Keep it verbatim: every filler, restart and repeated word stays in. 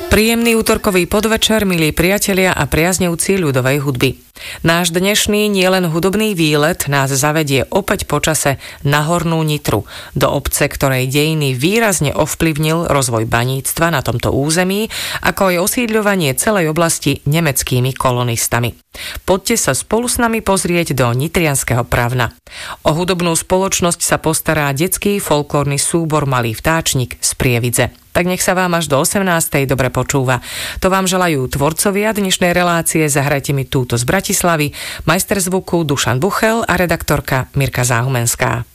Príjemný útorkový podvečer, milí priatelia a priaznivci ľudovej hudby. Náš dnešný nielen hudobný výlet nás zavedie opäť počase na Hornú Nitru, do obce, ktorej dejiny výrazne ovplyvnil rozvoj baníctva na tomto území, ako aj osídľovanie celej oblasti nemeckými kolonistami. Poďte sa spolu s nami pozrieť do nitrianskeho Pravna. O hudobnú spoločnosť sa postará detský folklórny súbor Malý vtáčnik z Prievidze. Tak nech sa vám až do osemnástej dobre počúva. To vám želajú tvorcovia dnešnej relácie. Zahrajte mi túto z Bratislavy, majster zvuku Dušan Buchel a redaktorka Mirka Záhumenská.